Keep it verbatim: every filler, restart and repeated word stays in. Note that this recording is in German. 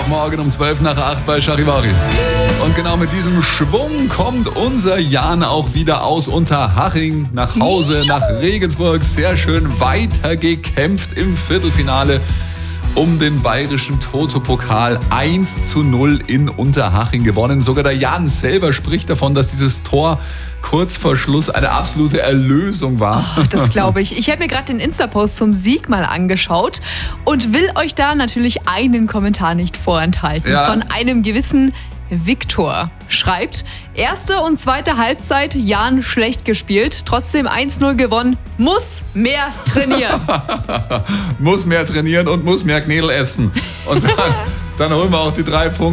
Mittwoch morgen um zwölf nach acht bei Charivari. Und genau mit diesem Schwung kommt unser Jan auch wieder aus Unterhaching nach Hause, nach Regensburg. Sehr schön weitergekämpft im Viertelfinale um den bayerischen Toto-Pokal. eins zu null in Unterhaching gewonnen. Sogar der Jan selber spricht davon, dass dieses Tor kurz vor Schluss eine absolute Erlösung war. Oh, das glaube ich. Ich habe mir gerade den Insta-Post zum Sieg mal angeschaut und will euch da natürlich einen Kommentar nicht vorenthalten. Ja. Von einem gewissen Viktor schreibt: Erste und zweite Halbzeit Jan schlecht gespielt, trotzdem eins null gewonnen, muss mehr trainieren. Muss mehr trainieren und muss mehr Knädel essen. Und dann, dann holen wir auch die drei Punkte.